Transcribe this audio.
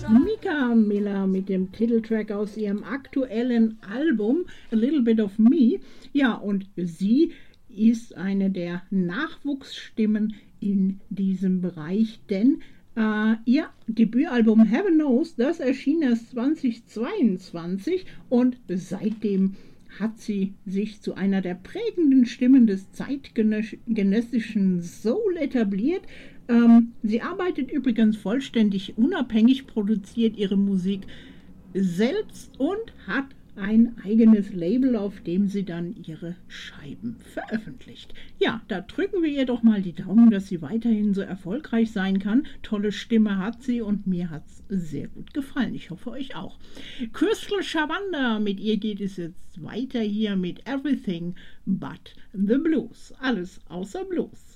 Mika Miller mit dem Titeltrack aus ihrem aktuellen Album A Little Bit of Me. Ja, und sie ist eine der Nachwuchsstimmen in diesem Bereich, denn ihr Debütalbum Heaven Knows, das erschien erst 2022 und seitdem hat sie sich zu einer der prägenden Stimmen des zeitgenössischen Soul etabliert. Sie arbeitet übrigens vollständig unabhängig, produziert ihre Musik selbst und hat ein eigenes Label, auf dem sie dann ihre Scheiben veröffentlicht. Ja, da drücken wir ihr doch mal die Daumen, dass sie weiterhin so erfolgreich sein kann. Tolle Stimme hat sie und mir hat es sehr gut gefallen. Ich hoffe euch auch. Crystal Shavanda, mit ihr geht es jetzt weiter hier mit Everything But the Blues. Alles außer Blues.